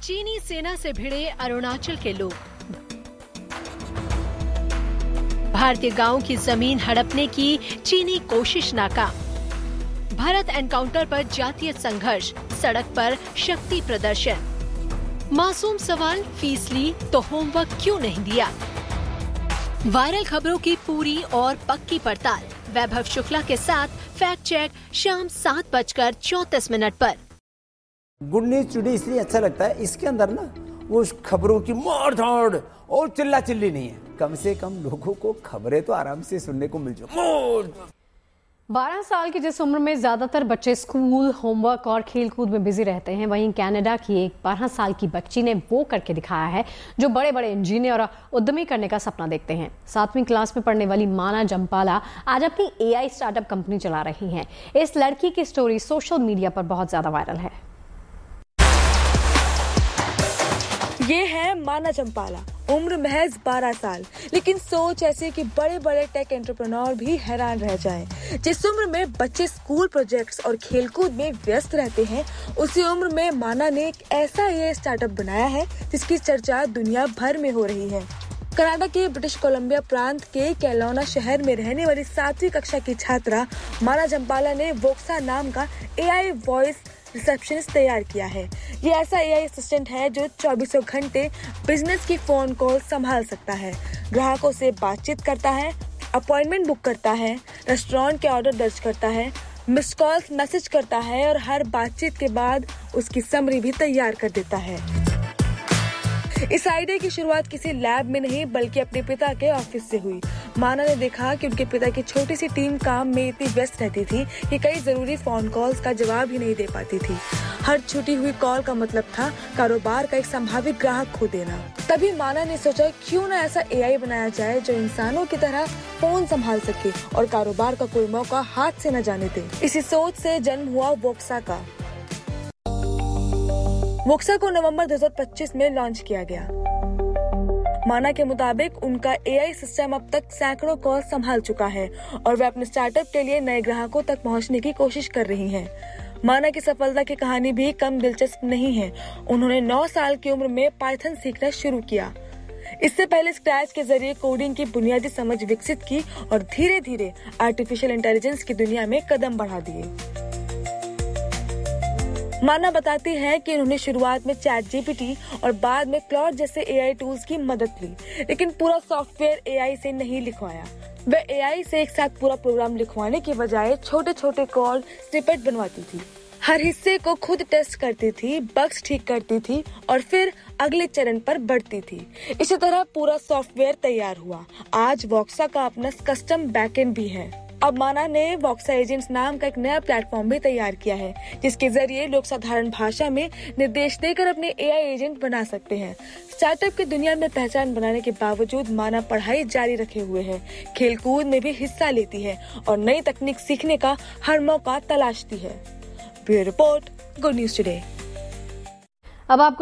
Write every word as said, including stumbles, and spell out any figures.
चीनी सेना से भिड़े अरुणाचल के लोग। भारतीय गांव की जमीन हड़पने की चीनी कोशिश नाकाम। भारत एनकाउंटर पर जातीय संघर्ष, सड़क पर शक्ति प्रदर्शन। मासूम सवाल, फीस ली तो होमवर्क क्यों नहीं दिया? वायरल खबरों की पूरी और पक्की पड़ताल वैभव शुक्ला के साथ फैक्ट चेक शाम सात बजकर चौंतीस मिनट पर। गुड न्यूज टुडे इसलिए अच्छा लगता है, इसके अंदर ना वो खबरों की मार धाड़ और चिल्ला चिल्ली नहीं है। कम से कम लोगों को खबरें तो आराम से सुनने को मिल जाए। बारह साल की जिस उम्र में ज्यादातर बच्चे स्कूल, होमवर्क और खेलकूद में बिजी रहते हैं, वहीं कनाडा की एक बारह साल की बच्ची ने वो करके दिखाया है जो बड़े बड़े इंजीनियर और उद्यमी करने का सपना देखते हैं। सातवीं क्लास में पढ़ने वाली माना जम्पाला आज अपनी एआई स्टार्टअप कंपनी चला रही हैं। इस लड़की की स्टोरी सोशल मीडिया पर बहुत ज्यादा वायरल है। ये है माना जम्पाला, उम्र महज बारह साल, लेकिन सोच ऐसी कि बड़े बड़े टेक एंटरप्रेन्योर भी हैरान रह जाएं। जिस उम्र में बच्चे स्कूल प्रोजेक्ट्स और खेलकूद में व्यस्त रहते हैं, उसी उम्र में माना ने एक ऐसा ये स्टार्टअप बनाया है जिसकी चर्चा दुनिया भर में हो रही है। कनाडा के ब्रिटिश कोलंबिया प्रांत के कैलोना शहर में रहने वाली सातवीं कक्षा की छात्रा माना जम्पाला ने वोक्सा नाम का एआई वॉइस रिसेप्शनिस्ट तैयार किया है। ये ऐसा एआई असिस्टेंट है जो चौबीसों घंटे बिजनेस की फोन कॉल संभाल सकता है, ग्राहकों से बातचीत करता है, अपॉइंटमेंट बुक करता है, रेस्टोरेंट के ऑर्डर दर्ज करता है, मिस्ड कॉल्स मैसेज करता है और हर बातचीत के बाद उसकी समरी भी तैयार कर देता है। इस आइडिया की शुरुआत किसी लैब में नहीं बल्कि अपने पिता के ऑफिस से हुई। माना ने देखा कि उनके पिता की छोटी सी टीम काम में इतनी व्यस्त रहती थी कि कई जरूरी फोन कॉल्स का जवाब ही नहीं दे पाती थी। हर छूटी हुई कॉल का मतलब था कारोबार का एक संभावित ग्राहक खो देना। तभी माना ने सोचा क्यों ना ऐसा एआई बनाया जाए जो इंसानों की तरह फोन संभाल सके और कारोबार का कोई मौका हाथ से न जाने दे। इसी सोच से जन्म हुआ वोक्सा का। वोक्सा को नवंबर दो हज़ार पच्चीस में लॉन्च किया गया। माना के मुताबिक उनका एआई सिस्टम अब तक सैकड़ों कॉल संभाल चुका है और वे अपने स्टार्टअप के लिए नए ग्राहकों तक पहुंचने की कोशिश कर रही हैं। माना की सफलता की कहानी भी कम दिलचस्प नहीं है। उन्होंने नौ साल की उम्र में पाइथन सीखना शुरू किया। इससे पहले स्क्रैच के जरिए कोडिंग की बुनियादी समझ विकसित की और धीरे धीरे आर्टिफिशियल इंटेलिजेंस की दुनिया में कदम बढ़ा दिए। माना बताती है कि उन्होंने शुरुआत में चैट जीपीटी और बाद में क्लॉड जैसे एआई टूल्स की मदद ली, लेकिन पूरा सॉफ्टवेयर एआई से नहीं लिखवाया। वे एआई से एक साथ पूरा प्रोग्राम लिखवाने की बजाय छोटे छोटे कोड स्निपेट बनवाती थी। हर हिस्से को खुद टेस्ट करती थी, बग्स ठीक करती थी और फिर अगले चरण पर बढ़ती थी। इसी तरह पूरा सॉफ्टवेयर तैयार हुआ। आज वोक्सा का अपना कस्टम बैकएंड भी है। अब माना ने वोक्सा एजेंट्स नाम का एक नया प्लेटफॉर्म भी तैयार किया है, जिसके जरिए लोग साधारण भाषा में निर्देश देकर अपने एआई एजेंट बना सकते हैं। स्टार्टअप की दुनिया में पहचान बनाने के बावजूद माना पढ़ाई जारी रखे हुए है, खेलकूद में भी हिस्सा लेती है और नई तकनीक सीखने का हर मौका तलाशती है। Bureau report, good news today. अब आपको